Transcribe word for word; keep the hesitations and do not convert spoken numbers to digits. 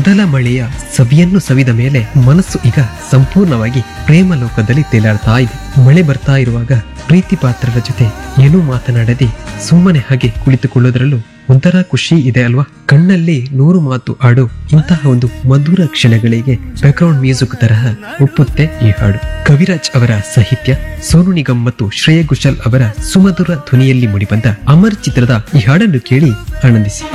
ಮೊದಲ ಮಳೆಯ ಸವಿಯನ್ನು ಸವಿದ ಮೇಲೆ ಮನಸ್ಸು ಈಗ ಸಂಪೂರ್ಣವಾಗಿ ಪ್ರೇಮ ಲೋಕದಲ್ಲಿ ತೇಲಾಡ್ತಾ ಇದೆ. ಮಳೆ ಬರ್ತಾ ಇರುವಾಗ ಪ್ರೀತಿ ಪಾತ್ರರ ಜೊತೆ ಏನೂ ಮಾತನಾಡದೆ ಸುಮ್ಮನೆ ಹಾಗೆ ಕುಳಿತುಕೊಳ್ಳೋದ್ರಲ್ಲೂ ಒಂಥರ ಖುಷಿ ಇದೆ ಅಲ್ವಾ? ಕಣ್ಣಲ್ಲಿ ನೂರು ಮಾತು ಆಡೋ ಇಂತಹ ಒಂದು ಮಧುರ ಕ್ಷಣಗಳಿಗೆ ಬ್ಯಾಕ್ಗ್ರೌಂಡ್ ಮ್ಯೂಸಿಕ್ ತರಹ ಒಪ್ಪುತ್ತೆ ಈ ಹಾಡು. ಕವಿರಾಜ್ ಅವರ ಸಾಹಿತ್ಯ, ಸೋನು ನಿಗಮ್ ಮತ್ತು ಶ್ರೇಯಾ ಘೋಷಾಲ್ ಅವರ ಸುಮಧುರ ಧ್ವನಿಯಲ್ಲಿ ಮೂಡಿಬಂದ ಅಮರ್ ಚಿತ್ರದ ಈ ಹಾಡನ್ನು ಕೇಳಿ ಆನಂದಿಸಿ.